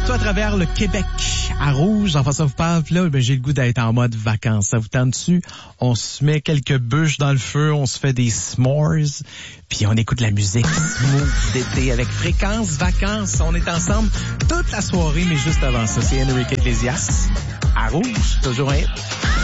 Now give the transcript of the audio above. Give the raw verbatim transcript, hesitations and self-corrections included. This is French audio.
partout à travers le Québec. À Rouge, enfin ça vous parle, là, ben, j'ai le goût d'être en mode vacances. Ça vous tente dessus? On se met quelques bûches dans le feu, on se fait des s'mores, puis on écoute la musique smooth d'été avec Fréquence Vacances. On est ensemble toute la soirée, mais juste avant ça, c'est Enrique Iglesias. À Rouge, toujours un hit.